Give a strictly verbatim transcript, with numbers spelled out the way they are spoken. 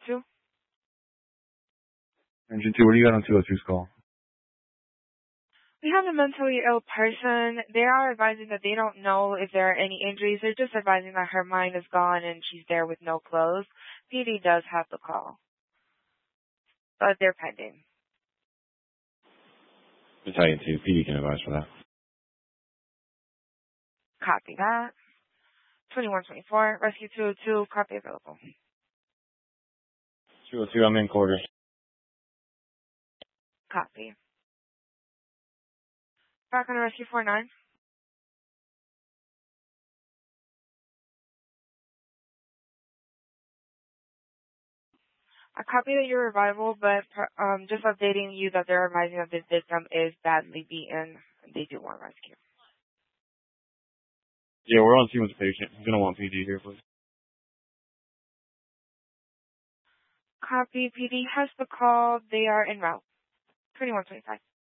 two? Engine two, what do you got on two oh two's call? We have a mentally ill person. They are advising that they don't know if there are any injuries. They're just advising that her mind is gone and she's there with no clothes. P D does have the call, but they're pending. Battalion two, P D can advise for that. Copy that. twenty-one twenty-four, Rescue two oh two, copy available. two oh two, I'm in quarters. Copy. Back on Rescue four nine. I copy that you're revival, but um, just updating you that they're advising that this victim is badly beaten. They do want rescue. Yeah, we're on scene with the patient. He's going to want P D here, please. Copy. P D has the call. They are en route. twenty-one twenty-five.